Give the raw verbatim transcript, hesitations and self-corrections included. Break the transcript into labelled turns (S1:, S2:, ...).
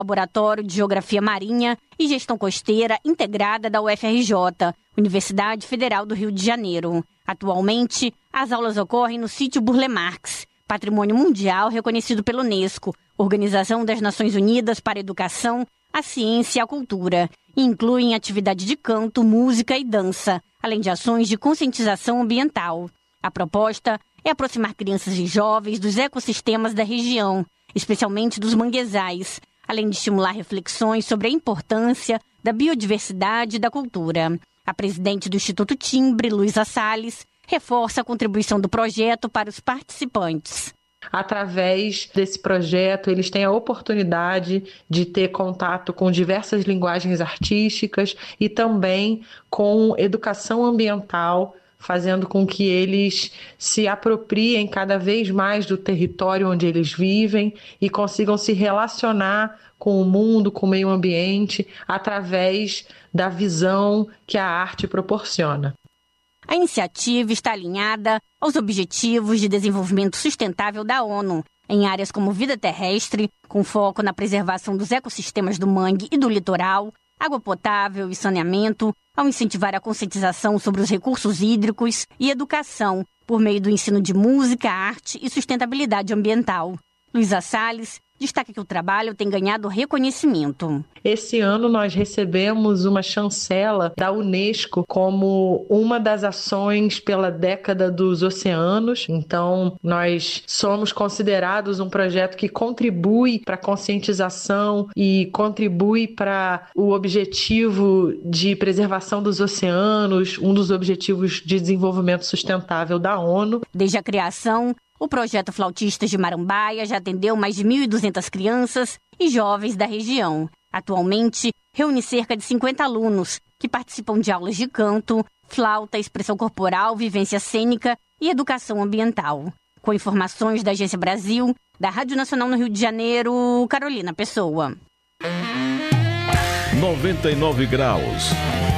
S1: Laboratório de Geografia Marinha e Gestão Costeira Integrada da U F R J, Universidade Federal do Rio de Janeiro. Atualmente, as aulas ocorrem no sítio Burle Marx, Patrimônio Mundial reconhecido pela Unesco, Organização das Nações Unidas para a Educação, a Ciência e a Cultura, e incluem atividade de canto, música e dança, além de ações de conscientização ambiental. A proposta é aproximar crianças e jovens dos ecossistemas da região, especialmente dos manguezais, além de estimular reflexões sobre a importância da biodiversidade e da cultura. A presidente do Instituto Timbre, Luísa Salles, reforça a contribuição do projeto para os participantes.
S2: Através desse projeto, eles têm a oportunidade de ter contato com diversas linguagens artísticas e também com educação ambiental, fazendo com que eles se apropriem cada vez mais do território onde eles vivem e consigam se relacionar com o mundo, com o meio ambiente, através da visão que a arte proporciona.
S1: A iniciativa está alinhada aos Objetivos de Desenvolvimento Sustentável da ONU, em áreas como vida terrestre, com foco na preservação dos ecossistemas do mangue e do litoral, água potável e saneamento, ao incentivar a conscientização sobre os recursos hídricos e educação, por meio do ensino de música, arte e sustentabilidade ambiental. Luísa Salles destaca que o trabalho tem ganhado reconhecimento.
S2: Esse ano nós recebemos uma chancela da Unesco como uma das ações pela década dos oceanos. Então, nós somos considerados um projeto que contribui para a conscientização e contribui para o objetivo de preservação dos oceanos, um dos objetivos de desenvolvimento sustentável da ONU.
S1: Desde a criação, o projeto Flautistas de Marambaia já atendeu mais de mil e duzentas crianças e jovens da região. Atualmente, reúne cerca de cinquenta alunos que participam de aulas de canto, flauta, expressão corporal, vivência cênica e educação ambiental. Com informações da Agência Brasil, da Rádio Nacional no Rio de Janeiro, Carolina Pessoa.
S3: noventa e nove graus.